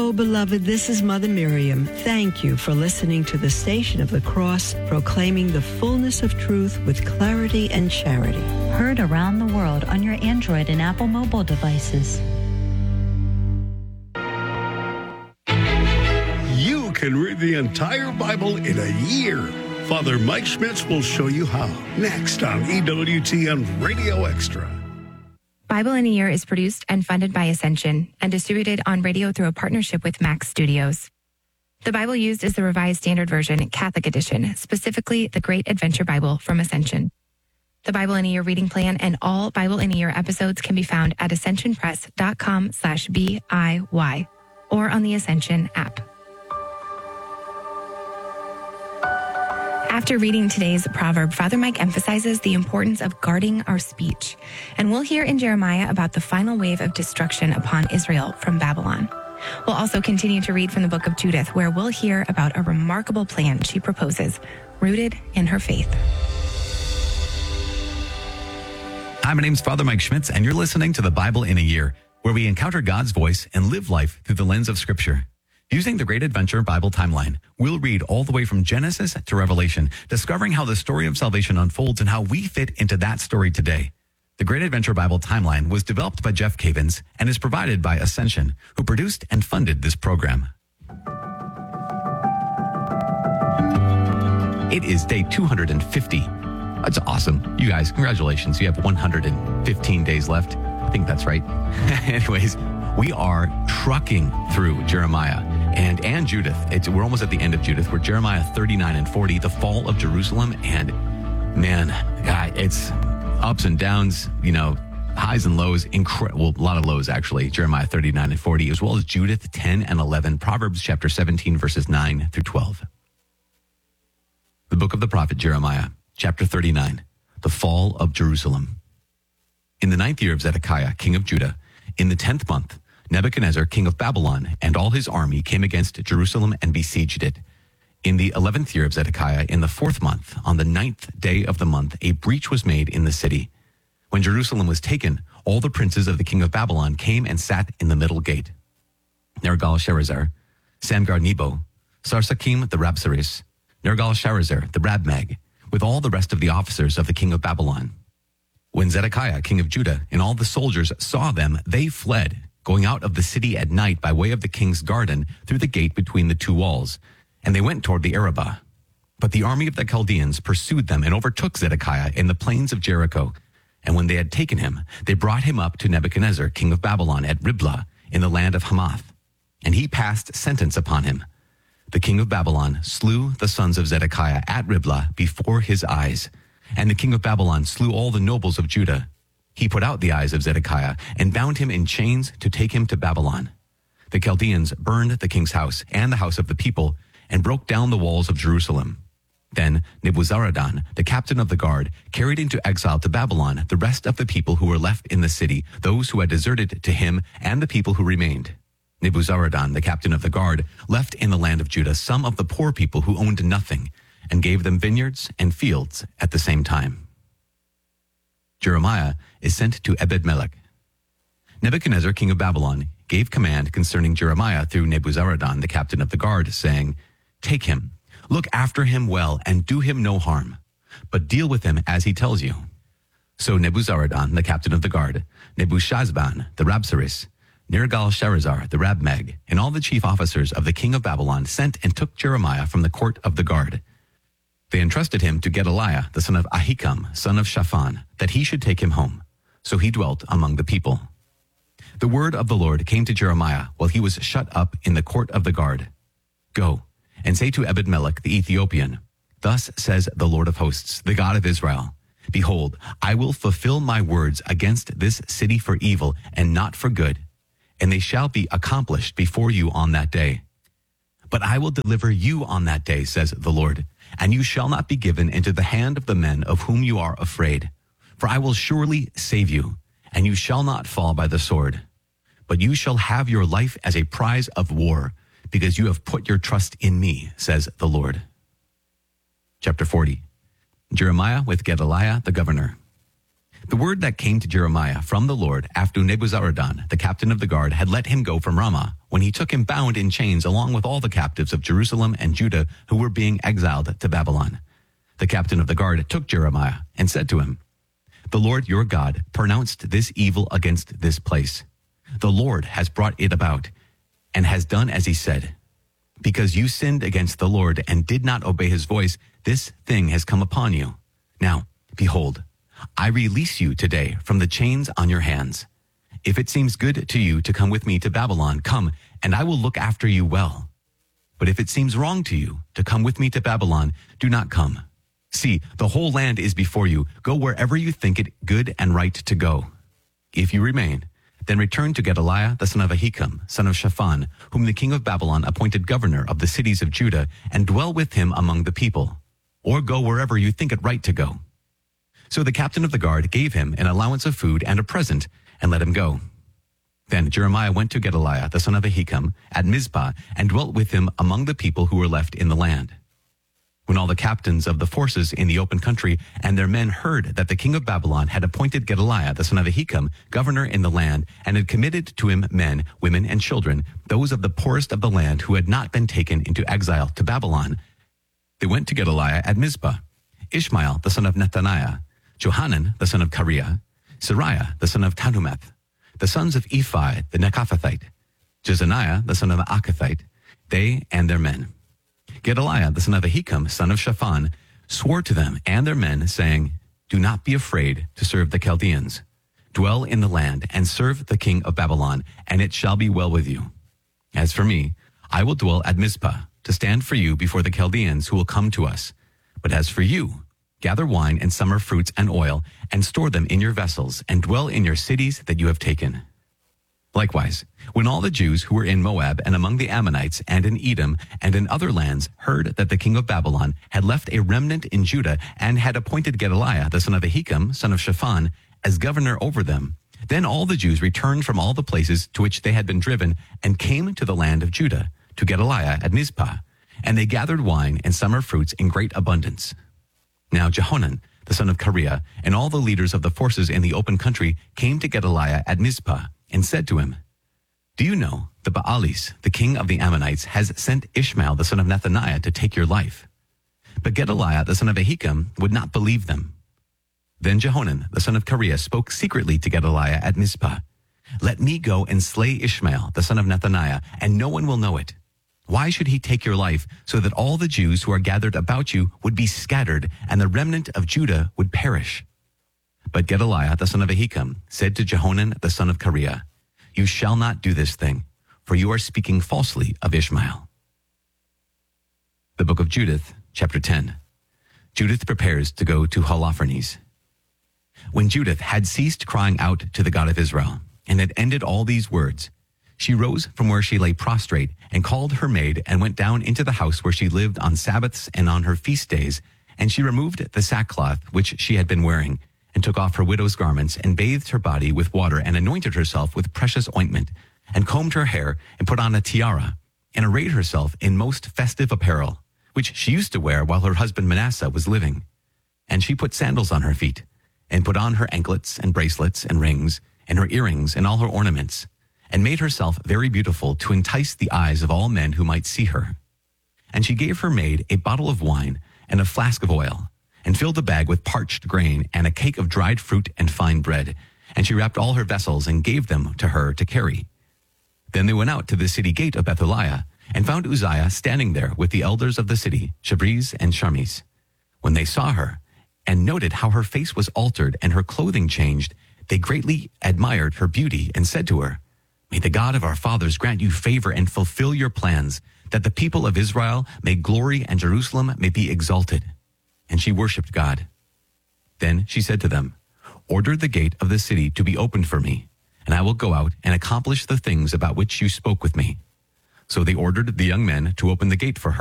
Hello, beloved. This is Mother Miriam. Thank you for listening to the Station of the Cross, proclaiming the fullness of truth with clarity and charity. Heard around the world on your Android and Apple mobile devices. You can read the entire Bible in a year. Father Mike Schmitz will show you how. Next on EWTN Radio Extra. Bible in a Year is produced and funded by Ascension and distributed on radio through a partnership with Max Studios. The Bible used is the Revised Standard Version, Catholic Edition, specifically the Great Adventure Bible from Ascension. The Bible in a Year reading plan and all Bible in a Year episodes can be found at ascensionpress.com/BIY or on the Ascension app. After reading today's proverb, Father Mike emphasizes the importance of guarding our speech. And we'll hear in Jeremiah about the final wave of destruction upon Israel from Babylon. We'll also continue to read from the book of Judith, where we'll hear about a remarkable plan she proposes, rooted in her faith. Hi, my name's Father Mike Schmitz, and you're listening to the Bible in a Year, where we encounter God's voice and live life through the lens of Scripture. Using the Great Adventure Bible timeline, we'll read all the way from Genesis to Revelation, discovering how the story of salvation unfolds and how we fit into that story today. The Great Adventure Bible timeline was developed by Jeff Cavins and is provided by Ascension, who produced and funded this program. It is day 250. That's awesome. You guys, congratulations. You have 115 days left. I think that's right. Anyways, we are trucking through Jeremiah and Judith. We're almost at the end of Judith. We're Jeremiah 39 and 40, the fall of Jerusalem. And man, it's ups and downs, highs and lows, a lot of lows actually. Jeremiah 39 and 40, as well as Judith 10 and 11, Proverbs chapter 17, verses 9 through 12. The book of the prophet Jeremiah, chapter 39, the fall of Jerusalem. In the 9th year of Zedekiah, king of Judah, in the 10th month, Nebuchadnezzar, king of Babylon, and all his army came against Jerusalem and besieged it. In the 11th year of Zedekiah, in the 4th month, on the 9th day of the month, a breach was made in the city. When Jerusalem was taken, all the princes of the king of Babylon came and sat in the middle gate. Nergal-Sharezer, Samgar-Nebo, Sarsakim the Rabsaris, Nergal-Sharezer the Rabmag, with all the rest of the officers of the king of Babylon. When Zedekiah, king of Judah, and all the soldiers saw them, they fled, going out of the city at night by way of the king's garden through the gate between the two walls, and they went toward the Arabah. But the army of the Chaldeans pursued them and overtook Zedekiah in the plains of Jericho. And when they had taken him, they brought him up to Nebuchadnezzar, king of Babylon, at Riblah in the land of Hamath. And he passed sentence upon him. The king of Babylon slew the sons of Zedekiah at Riblah before his eyes. And the king of Babylon slew all the nobles of Judah. He put out the eyes of Zedekiah and bound him in chains to take him to Babylon. The Chaldeans burned the king's house and the house of the people and broke down the walls of Jerusalem. Then Nebuzaradan, the captain of the guard, carried into exile to Babylon the rest of the people who were left in the city, those who had deserted to him and the people who remained. Nebuzaradan, the captain of the guard, left in the land of Judah some of the poor people who owned nothing and gave them vineyards and fields at the same time. Jeremiah is sent to Ebed-Melech. Nebuchadnezzar, king of Babylon, gave command concerning Jeremiah through Nebuzaradan, the captain of the guard, saying, "Take him, look after him well, and do him no harm, but deal with him as he tells you." So Nebuzaradan, the captain of the guard, Nebuchadnezzar, the Rabsaris, Nergal-Sharezer, the Rabmag, and all the chief officers of the king of Babylon sent and took Jeremiah from the court of the guard. They entrusted him to Gedaliah, the son of Ahikam, son of Shaphan, that he should take him home. So he dwelt among the people. The word of the Lord came to Jeremiah while he was shut up in the court of the guard. "Go and say to Ebed-Melech the Ethiopian, Thus says the Lord of hosts, the God of Israel, Behold, I will fulfill my words against this city for evil and not for good, and they shall be accomplished before you on that day. But I will deliver you on that day, says the Lord, and you shall not be given into the hand of the men of whom you are afraid. For I will surely save you, and you shall not fall by the sword. But you shall have your life as a prize of war, because you have put your trust in me, says the Lord." Chapter 40. Jeremiah with Gedaliah the governor. The word that came to Jeremiah from the Lord after Nebuzaradan, the captain of the guard, had let him go from Ramah, when he took him bound in chains along with all the captives of Jerusalem and Judah who were being exiled to Babylon. The captain of the guard took Jeremiah and said to him, "The Lord your God pronounced this evil against this place. The Lord has brought it about and has done as he said. Because you sinned against the Lord and did not obey his voice, this thing has come upon you. Now, behold, I release you today from the chains on your hands. If it seems good to you to come with me to Babylon, come, and I will look after you well. But if it seems wrong to you to come with me to Babylon, do not come. See, the whole land is before you. Go wherever you think it good and right to go. If you remain, then return to Gedaliah the son of Ahikam, son of Shaphan, whom the king of Babylon appointed governor of the cities of Judah, and dwell with him among the people. Or go wherever you think it right to go." So the captain of the guard gave him an allowance of food and a present, and let him go. Then Jeremiah went to Gedaliah the son of Ahikam at Mizpah, and dwelt with him among the people who were left in the land. When all the captains of the forces in the open country and their men heard that the king of Babylon had appointed Gedaliah the son of Ahikam governor in the land, and had committed to him men, women, and children, those of the poorest of the land who had not been taken into exile to Babylon, they went to Gedaliah at Mizpah, Ishmael the son of Nethaniah, Johanan the son of Kareah, Sariah the son of Tanhumeth, the sons of Ephi the Nekophathite, Jezaniah the son of Akathite, they and their men. Gedaliah the son of Ahikam, son of Shaphan, swore to them and their men, saying, "Do not be afraid to serve the Chaldeans. Dwell in the land and serve the king of Babylon, and it shall be well with you. As for me, I will dwell at Mizpah to stand for you before the Chaldeans who will come to us. But as for you, gather wine and summer fruits and oil, and store them in your vessels, and dwell in your cities that you have taken." Likewise, when all the Jews who were in Moab and among the Ammonites and in Edom and in other lands heard that the king of Babylon had left a remnant in Judah and had appointed Gedaliah the son of Ahikam, son of Shaphan, as governor over them, then all the Jews returned from all the places to which they had been driven and came to the land of Judah, to Gedaliah at Mizpah, and they gathered wine and summer fruits in great abundance. Now Johanan, the son of Kareah, and all the leaders of the forces in the open country came to Gedaliah at Mizpah, and said to him, "Do you know the Baalis, the king of the Ammonites, has sent Ishmael the son of Nethaniah to take your life?" But Gedaliah the son of Ahikam would not believe them. Then Johanan the son of Kareah spoke secretly to Gedaliah at Mizpah, "Let me go and slay Ishmael the son of Nethaniah, and no one will know it. Why should he take your life, so that all the Jews who are gathered about you would be scattered, and the remnant of Judah would perish?" But Gedaliah the son of Ahikam said to Johanan the son of Kareah, "You shall not do this thing, for you are speaking falsely of Ishmael." The book of Judith, chapter 10. Judith prepares to go to Holofernes. When Judith had ceased crying out to the God of Israel, and had ended all these words, she rose from where she lay prostrate, and called her maid, and went down into the house where she lived on Sabbaths and on her feast days, and she removed the sackcloth which she had been wearing, and took off her widow's garments, and bathed her body with water, and anointed herself with precious ointment, and combed her hair, and put on a tiara, and arrayed herself in most festive apparel, which she used to wear while her husband Manasseh was living. And she put sandals on her feet, and put on her anklets and bracelets and rings, and her earrings and all her ornaments, and made herself very beautiful to entice the eyes of all men who might see her. And she gave her maid a bottle of wine and a flask of oil, and filled the bag with parched grain and a cake of dried fruit and fine bread. And she wrapped all her vessels and gave them to her to carry. Then they went out to the city gate of Bethaliah, and found Uzziah standing there with the elders of the city, Shabriz and Sharmis. When they saw her, and noted how her face was altered and her clothing changed, they greatly admired her beauty, and said to her, "May the God of our fathers grant you favor and fulfill your plans, that the people of Israel may glory and Jerusalem may be exalted." And she worshipped God. Then she said to them, "Order the gate of the city to be opened for me, and I will go out and accomplish the things about which you spoke with me." So they ordered the young men to open the gate for her.